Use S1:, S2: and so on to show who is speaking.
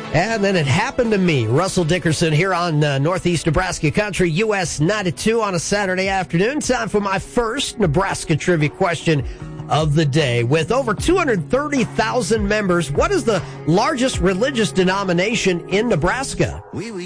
S1: And then it happened to me, Russell Dickerson, here on Northeast Nebraska Country, US 92 on a Saturday afternoon. Time for my first Nebraska trivia question of the day. With over 230,000 members, what is the largest religious denomination in Nebraska?